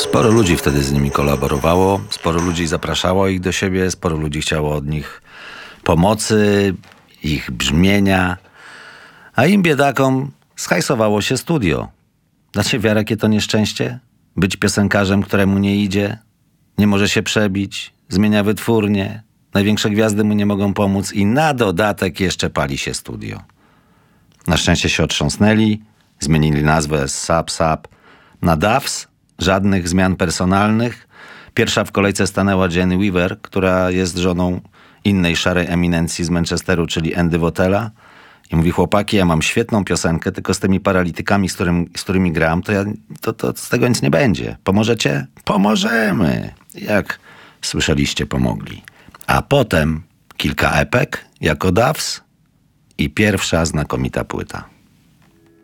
Sporo ludzi wtedy z nimi kolaborowało, sporo ludzi zapraszało ich do siebie, sporo ludzi chciało od nich pomocy, ich brzmienia, a im biedakom schajsowało się studio. Znacie, wiara, jakie to nieszczęście? Być piosenkarzem, któremu nie idzie, nie może się przebić, zmienia wytwórnię, największe gwiazdy mu nie mogą pomóc i na dodatek jeszcze pali się studio. Na szczęście się otrząsnęli, zmienili nazwę z Sap na Duffs, żadnych zmian personalnych. Pierwsza w kolejce stanęła Jenny Weaver, która jest żoną innej szarej eminencji z Manchesteru, czyli Andy Votela. I mówi: chłopaki, ja mam świetną piosenkę, tylko z tymi paralitykami, z którymi gram, to z tego nic nie będzie. Pomożecie? Pomożemy. Jak słyszeliście, pomogli. A potem kilka epek jako Duffs i pierwsza znakomita płyta.